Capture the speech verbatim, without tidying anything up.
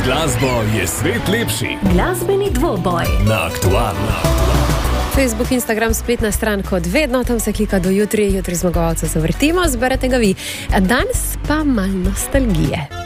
glasbo je svet lepši. Glasbeni dvoboj Na Aktualno. Facebook, Instagram, spletna stran, kot vedno, tam se klika do jutri, jutri zmagovalca zavrtimo, zberete ga vi. Danes pa malo nostalgije.